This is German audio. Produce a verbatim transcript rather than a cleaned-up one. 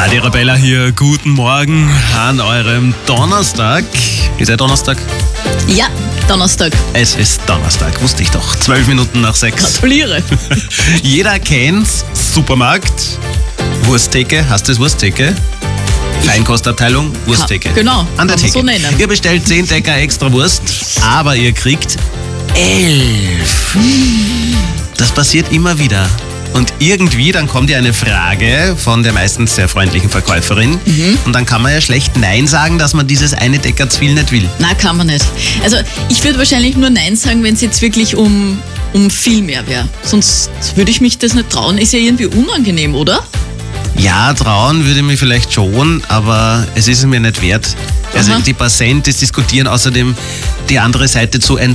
Radio Arabella hier, guten Morgen an eurem Donnerstag. Ist ja Donnerstag? Ja, Donnerstag. Es ist Donnerstag, wusste ich doch. Zwölf Minuten nach sechs. Gratuliere. Jeder kennt's, Supermarkt, Wursttheke, hast du das Wursttheke? Feinkostabteilung, Wursttheke. Ha, genau, An der kann man Theke. so nennen. Ihr bestellt zehn Decker extra Wurst, aber ihr kriegt elf. Das passiert immer wieder. Und irgendwie, dann kommt ja eine Frage von der meistens sehr freundlichen Verkäuferin. Mhm. Und dann kann man ja schlecht Nein sagen, dass man dieses eine Decker zu viel nicht will. Nein, kann man nicht. Also ich würde wahrscheinlich nur Nein sagen, wenn es jetzt wirklich um, um viel mehr wäre. Sonst würde ich mich das nicht trauen. Ist ja irgendwie unangenehm, oder? Ja, trauen würde ich mich vielleicht schon, aber es ist es mir nicht wert. Also Aha. die paar Cent, das diskutieren, außerdem die andere Seite zu ein